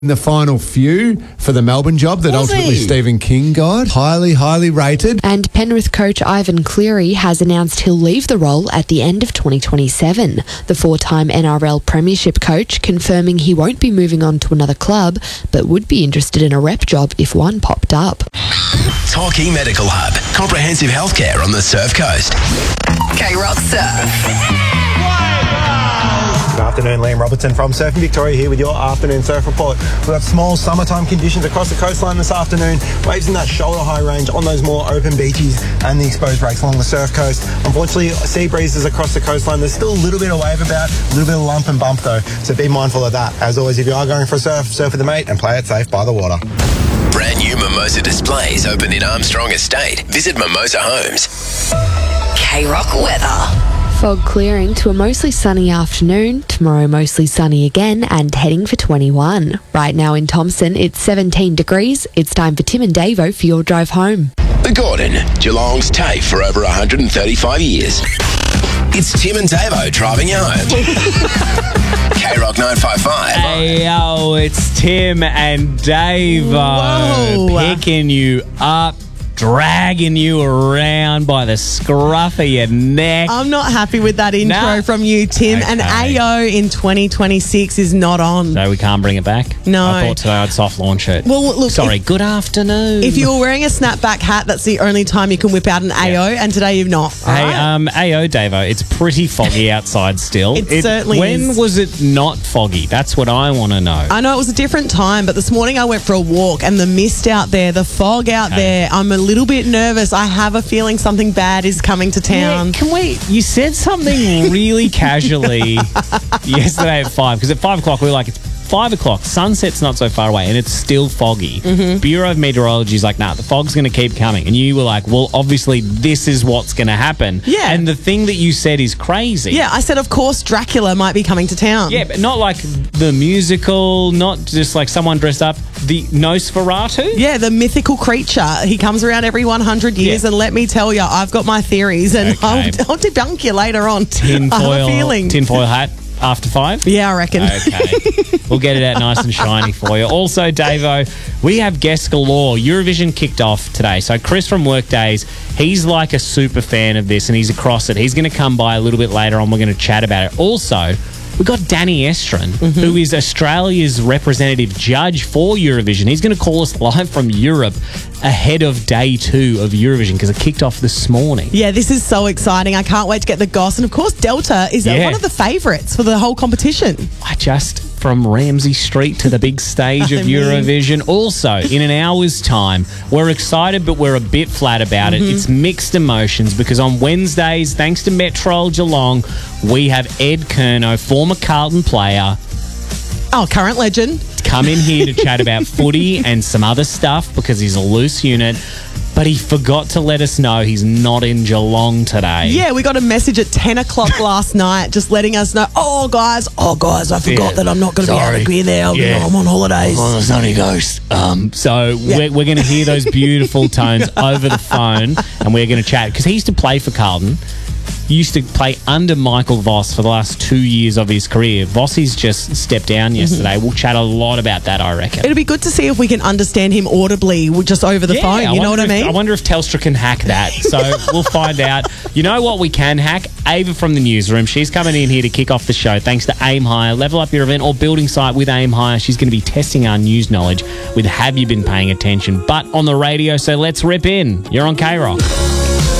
the final few for the Melbourne job that ultimately Stephen King got. Highly rated. And Penrith coach Ivan Cleary has announced he'll leave the role at the end of 2027. The four-time NRL Premiership coach confirming he won't be moving on to another club, but would be interested in a rep job if one popped up. Torquay Medical Hub. Comprehensive healthcare on the Surf Coast. K-Rock Surf. Good afternoon, Liam Robertson from Surfing Victoria here with your afternoon surf report. We've got small summertime conditions across the coastline this afternoon. Waves in that shoulder high range on those more open beaches and the exposed breaks along the surf coast. Unfortunately, sea breezes across the coastline. There's still a little bit of wave about, a little bit of lump and bump though, so be mindful of that. As always, if you are going for a surf with a mate and play it safe by the water. Brand new Mimosa displays open in Armstrong Estate. Visit Mimosa Homes. K-Rock weather. Fog clearing to a mostly sunny afternoon, tomorrow mostly sunny again and heading for 21. Right now in Thompson, it's 17 degrees. It's time for Tim and Davo for your drive home. The Gordon, Geelong's TAFE for over 135 years. It's Tim and Davo driving you home. K-Rock 955. Hey, yo, it's Tim and Davo picking you up, dragging you around by the scruff of your neck. I'm not happy with that intro from you, Tim. Okay. And AO in 2026 is not on. So we can't bring it back? No. I thought today I'd soft launch it. Well, look. Sorry, good afternoon. If you're wearing a snapback hat, that's the only time you can whip out an AO, and today you've not. Hey, AO, Davo, it's pretty foggy outside still. It certainly when is. When was it not foggy? That's what I want to know. I know it was a different time, but this morning I went for a walk and the mist out there, the fog out there, I'm a little bit nervous. I have a feeling something bad is coming to town. Yeah, you said something really casually yesterday at 5, because at 5 o'clock we were like, it's 5 o'clock, sunset's not so far away and it's still foggy. Bureau of Meteorology is like, nah, the fog's going to keep coming. And you were like, well, obviously this is what's going to happen. Yeah. And the thing that you said is crazy. Yeah, I said, of course, Dracula might be coming to town. Yeah, but not like the musical, not just like someone dressed up, the Nosferatu? Yeah, the mythical creature. He comes around every 100 years, and let me tell you, I've got my theories, and I'll debunk you later on. I have a feeling. Tinfoil hat. After 5? Yeah, I reckon. Okay. We'll get it out nice and shiny for you. Also, Davo, we have guests galore. Eurovision kicked off today. So Chris from Workdays, he's like a super fan of this and he's across it. He's going to come by a little bit later on. We're going to chat about it. Also, we've got Danny Estrin, who is Australia's representative judge for Eurovision. He's going to call us live from Europe ahead of day 2 of Eurovision because it kicked off this morning. Yeah, this is so exciting. I can't wait to get the goss. And of course, Delta is one of the favourites for the whole competition. From Ramsay Street to the big stage of Eurovision. Also, in an hour's time, we're excited, but we're a bit flat about it. It's mixed emotions because on Wednesdays, thanks to Metro Geelong, we have Ed Curnow, former Carlton player. Oh, current legend. Come in here to chat about footy and some other stuff because he's a loose unit. But he forgot to let us know he's not in Geelong today. Yeah, we got a message at 10 o'clock last night just letting us know, oh, guys, I forgot that I'm not going to be able to be there. I'm on holidays. I'm on the Sunny Coast. We're going to hear those beautiful tones over the phone and we're going to chat. Because he used to play for Carlton. He used to play under Michael Voss for the last 2 years of his career. Vossi's just stepped down yesterday. We'll chat a lot about that, I reckon. It'll be good to see if we can understand him audibly just over the phone. You know what I mean? I wonder if Telstra can hack that. So we'll find out. You know what we can hack? Ava from the newsroom. She's coming in here to kick off the show thanks to Aim Higher. Level up your event or building site with Aim Higher. She's going to be testing our news knowledge with Have You Been Paying Attention? But on the radio, so let's rip in. You're on K-Rock.